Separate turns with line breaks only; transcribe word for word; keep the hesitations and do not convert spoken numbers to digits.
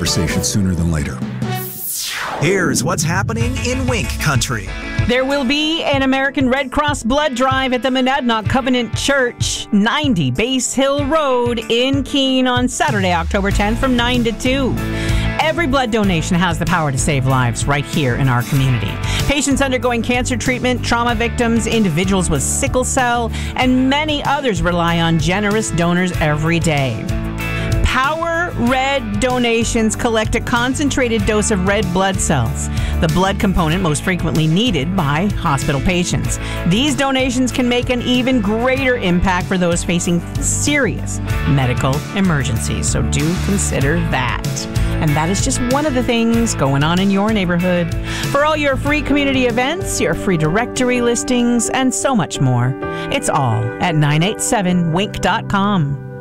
conversation sooner than later.
Here's what's happening in Wink Country.
There will be an American Red Cross blood drive at the Monadnock Covenant Church, ninety Base Hill Road in Keene on Saturday, October tenth from nine to two. Every blood donation has the power to save lives right here in our community. Patients undergoing cancer treatment, trauma victims, individuals with sickle cell, and many others rely on generous donors every day. Power Red donations collect a concentrated dose of red blood cells, the blood component most frequently needed by hospital patients. These donations can make an even greater impact for those facing serious medical emergencies, so do consider that. And that is just one of the things going on in your neighborhood. For all your free community events, your free directory listings, and so much more, it's all at nine eight seven wink dot com.